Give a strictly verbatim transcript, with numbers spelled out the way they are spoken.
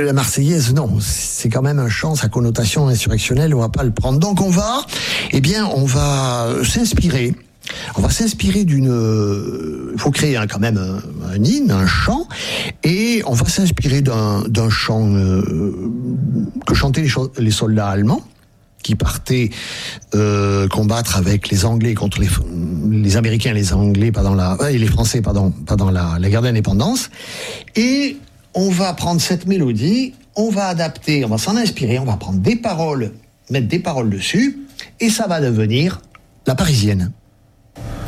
la Marseillaise, non, c'est quand même un chant, sa connotation insurrectionnelle, on va pas le prendre. Donc on va, eh bien, on va s'inspirer. On va s'inspirer d'une... Il faut créer un, quand même un, un hymne, un chant, et on va s'inspirer d'un, d'un chant euh, que chantaient les, cho- les soldats allemands, qui partaient euh, combattre avec les Anglais contre les, les Américains, les Anglais pendant la, euh, et les Français pardon, pendant la, la guerre d'indépendance. Et on va prendre cette mélodie, on va adapter, on va s'en inspirer, on va prendre des paroles, mettre des paroles dessus, et ça va devenir la Parisienne.